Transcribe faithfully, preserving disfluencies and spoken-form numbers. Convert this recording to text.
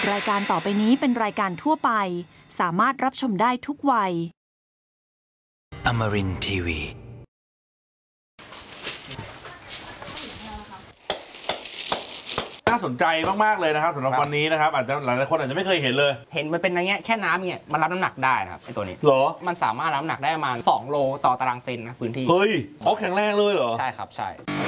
รายการต่อไปนี้เป็นรายการทั่วไปสามารถรับชมได้ทุกวัย Amarin ที วีน่าสนใจมากๆเลยนะครับสำหรับวันนี้นะครับอาจจะหลายๆคนอาจจะไม่เคยเห็นเลยเห็นมันเป็นอะไรเงี้ยแค่น้ำเนี่ยมันรับน้ำหนักได้นะครับไอตัวนี้เหรอมันสามารถรับน้ำหนักได้ประมาณสองโลต่อตารางเซนนะพื้นที่เฮ้ยเขาแข็งแรงเลยเหรอใช่ครับใช่